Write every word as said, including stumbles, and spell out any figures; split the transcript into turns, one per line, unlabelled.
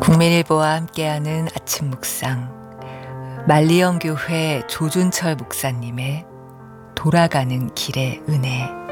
국민일보와 함께하는 아침 묵상, 만리영교회 조준철 목사님의 돌아가는 길의 은혜.